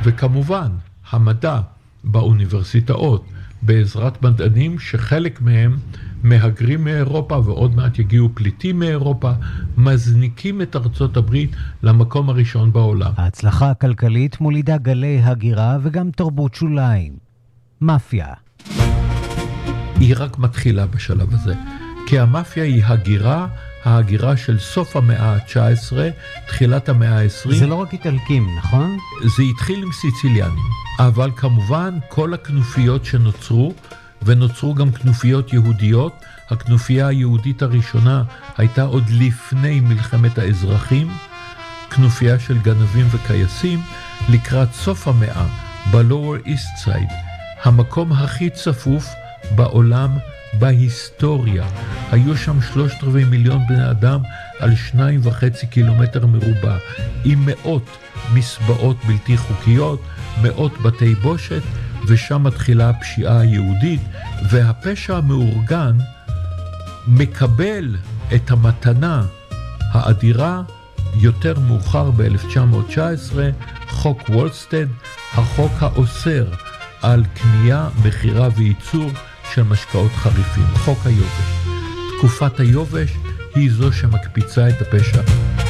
וכמובן, המדע באוניברסיטאות, בעזרת מדענים שחלק מהם מהגרים מאירופה ועוד מעט יגיעו פליטים מאירופה, מזניקים את ארצות הברית למקום הראשון בעולם. ההצלחה הכלכלית מולידה גלי הגירה וגם תרבות שוליים. מאפיה. היא רק מתחילה בשלב הזה, כי המאפיה היא ההגירה של סוף המאה ה-19, תחילת המאה ה-20. זה לא רק איטלקים, נכון? זה התחיל עם סיציליאנים, אבל כמובן כל הכנופיות שנוצרו, ונוצרו גם כנופיות יהודיות. הכנופיה היהודית הראשונה הייתה עוד לפני מלחמת האזרחים, כנופיה של גנבים וקייסים. לקראת סוף המאה, ב-Lower East Side, המקום הכי צפוף בעולם בהיסטוריה. היו שם 3/4 מיליון בני אדם על 2.5 קילומטר מרובע, עם מאות מסבעות בלתי חוקיות, מאות בתי בושת, ושם מתחילה הפשיעה היהודית, והפשע המאורגן מקבל את המתנה האדירה יותר מאוחר ב-1919, חוק וולסטד, החוק האוסר על קנייה, מחירה וייצור של משקאות חריפים, חוק היובש. תקופת היובש היא זו שמקפיצה את הפשע